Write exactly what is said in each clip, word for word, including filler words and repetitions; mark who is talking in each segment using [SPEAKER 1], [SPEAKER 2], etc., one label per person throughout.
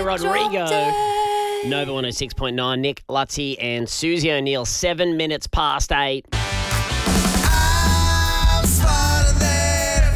[SPEAKER 1] Rodrigo. Nova one oh six point nine. Nick, Lutzy and Susie O'Neill. Seven minutes past eight.
[SPEAKER 2] I'm smarter than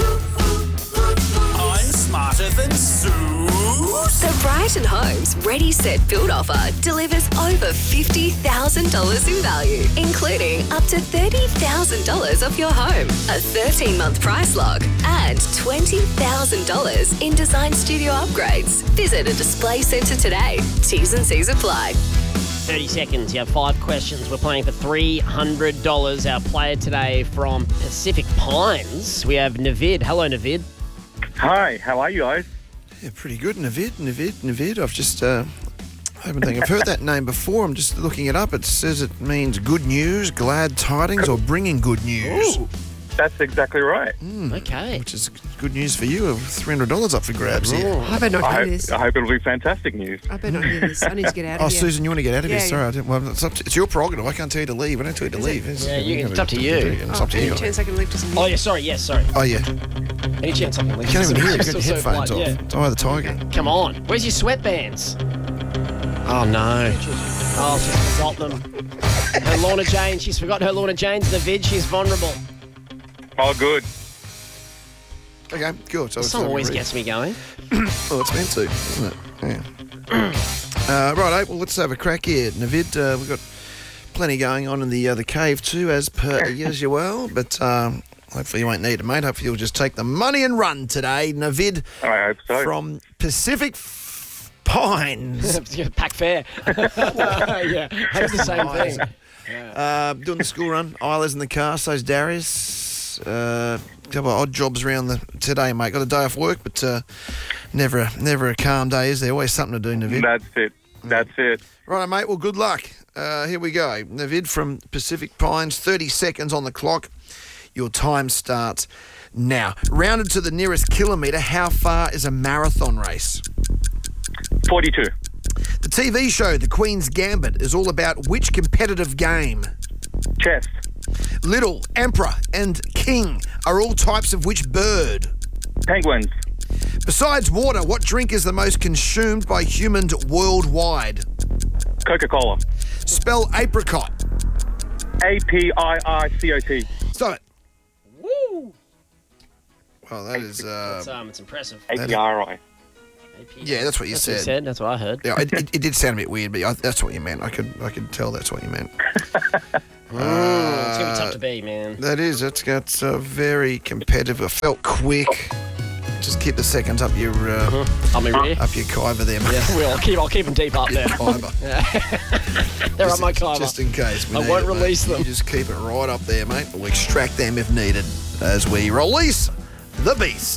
[SPEAKER 2] I'm smarter than Sue.
[SPEAKER 3] The Brighton Homes Ready Set Build offer delivers over fifty thousand dollars in value, including up to thirty thousand dollars off your home, a thirteen-month price lock, and twenty thousand dollars in design studio upgrades. Visit a display centre today. T's and C's apply.
[SPEAKER 1] thirty seconds. You have five questions. We're playing for three hundred dollars. Our player today from Pacific Pines. We have Navid. Hello, Navid.
[SPEAKER 4] Hi, how are you guys?
[SPEAKER 5] Yeah, pretty good. Navid, Navid, Navid. I've just, uh, I haven't think I've heard that name before. I'm just looking it up. It says it means good news, glad tidings, or bringing good news.
[SPEAKER 4] Ooh, that's exactly right.
[SPEAKER 5] Mm,
[SPEAKER 1] Okay.
[SPEAKER 5] Which is good news for you. three hundred dollars up for grabs here.
[SPEAKER 6] I better not
[SPEAKER 4] I
[SPEAKER 6] hear
[SPEAKER 4] hope,
[SPEAKER 6] this.
[SPEAKER 4] I hope it'll be fantastic news.
[SPEAKER 6] I better not hear this. I need to get out
[SPEAKER 5] Oh,
[SPEAKER 6] of here.
[SPEAKER 5] Susan, you want to get out of
[SPEAKER 6] Yeah,
[SPEAKER 5] here? Sorry,
[SPEAKER 6] yeah.
[SPEAKER 5] I didn't, well, it's, up to, it's your prerogative. I can't tell you to leave. I don't tell you to
[SPEAKER 6] Is
[SPEAKER 5] leave.
[SPEAKER 6] it?
[SPEAKER 5] It's,
[SPEAKER 1] Yeah, you can- it's up to you.
[SPEAKER 5] It's
[SPEAKER 6] Oh,
[SPEAKER 5] up to
[SPEAKER 6] any
[SPEAKER 5] you.
[SPEAKER 6] chance I can leave just a minute?
[SPEAKER 1] Oh, yeah, sorry. Yes, sorry.
[SPEAKER 5] Oh, yeah.
[SPEAKER 1] Any chance I can leave?
[SPEAKER 5] You can't even hear it.
[SPEAKER 1] It's
[SPEAKER 5] You've got
[SPEAKER 1] so
[SPEAKER 5] your headphones
[SPEAKER 1] polite,
[SPEAKER 5] off.
[SPEAKER 1] yeah.
[SPEAKER 5] It's Eye of the Tiger.
[SPEAKER 1] Come on. Where's your sweatbands? Oh, no. Oh, she's forgot them. Her Lorna Jane. She's forgotten her Lorna Jane's the vid. She's vulnerable.
[SPEAKER 4] Oh, good.
[SPEAKER 5] Okay, good. So
[SPEAKER 1] This
[SPEAKER 5] it's
[SPEAKER 1] song
[SPEAKER 5] time to
[SPEAKER 1] always
[SPEAKER 5] read.
[SPEAKER 1] gets me going.
[SPEAKER 5] Well, it's meant to, isn't it? Yeah. uh, right, well, let's have a crack here. Navid, uh, we've got plenty going on in the uh, the cave too, as per usual. But um, hopefully you won't need it, mate. Hopefully you'll just take the money and run today. Navid
[SPEAKER 4] I hope so.
[SPEAKER 5] from Pacific F- Pines.
[SPEAKER 1] Pack fair. yeah, that's the same thing.
[SPEAKER 5] Uh, doing the school run. Isla's in the car, so's Darius. Uh, couple of odd jobs around the today, mate. Got a day off work, but uh, never, a, never a calm day, is there? Always something to do, Navid.
[SPEAKER 4] That's it. That's it.
[SPEAKER 5] Right, mate. Well, good luck. Uh, here we go. Navid from Pacific Pines, thirty seconds on the clock. Your time starts now. Rounded to the nearest kilometre, how far is a marathon race?
[SPEAKER 4] forty-two.
[SPEAKER 5] The T V show The Queen's Gambit is all about which competitive game?
[SPEAKER 4] Chess.
[SPEAKER 5] Little, Emperor and King are all types of which bird?
[SPEAKER 4] Penguins.
[SPEAKER 5] Besides water, what drink is the most consumed by humans worldwide?
[SPEAKER 4] Coca-Cola.
[SPEAKER 5] Spell apricot.
[SPEAKER 4] A P I I C O T.
[SPEAKER 5] Stop it.
[SPEAKER 1] Woo!
[SPEAKER 5] Well, that is... Uh,
[SPEAKER 1] It's, um, it's impressive.
[SPEAKER 4] A P R I.
[SPEAKER 5] yeah, that's what you
[SPEAKER 1] That's
[SPEAKER 5] said.
[SPEAKER 1] what you said. That's what I heard.
[SPEAKER 5] Yeah, it, it, it did sound a bit weird, but I, that's what you meant. I could I could tell that's what you meant.
[SPEAKER 1] Mm, it's going to be tough to beat, man.
[SPEAKER 5] That is. That's got uh, very competitive. I felt quick. Just keep the seconds up your uh,
[SPEAKER 1] I'll be ready.
[SPEAKER 5] up your kiver there, mate.
[SPEAKER 1] Yeah, well, I'll keep, I'll keep them deep up there.
[SPEAKER 5] Fibre.
[SPEAKER 1] They're up my kiver.
[SPEAKER 5] Just in case. We
[SPEAKER 1] I
[SPEAKER 5] need
[SPEAKER 1] won't
[SPEAKER 5] it, mate.
[SPEAKER 1] release them.
[SPEAKER 5] You just keep it right up there, mate. We'll extract them if needed as we release the beast.